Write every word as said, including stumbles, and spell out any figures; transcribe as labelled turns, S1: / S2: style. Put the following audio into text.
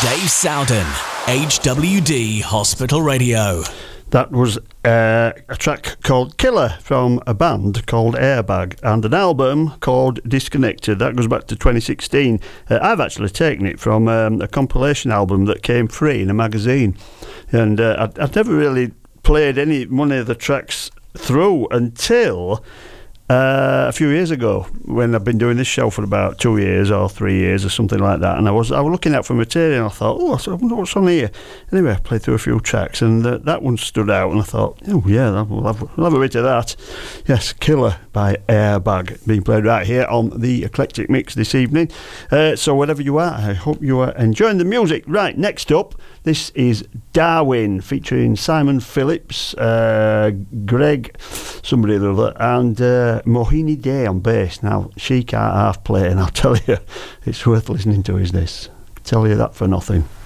S1: Dave Sowden, H W D Hospital Radio.
S2: That was uh, a track called Killer from a band called Airbag and an album called Disconnected. That goes back to twenty sixteen. Uh, I've actually taken it from um, a compilation album that came free in a magazine. And uh, I'd, I'd never really played any one of the tracks through until uh, a few years ago, when I've been doing this show for about two years or three years or something like that. And I was I was looking out for material and I thought, oh, I wonder what's on here. Anyway, I played through a few tracks and uh, that one stood out and I thought, oh yeah, we'll have, we'll have a bit of that. Yes, Killer by Airbag, being played right here on the Eclectic Mix this evening. Uh, so wherever you are, I hope you are enjoying the music. Right, next up, this is Darwin, featuring Simon Phillips, uh, Greg, somebody or other, and uh, Mohini Day on bass. Now, she can't half play, and I'll tell you, it's worth listening to, is this. I tell you that for nothing.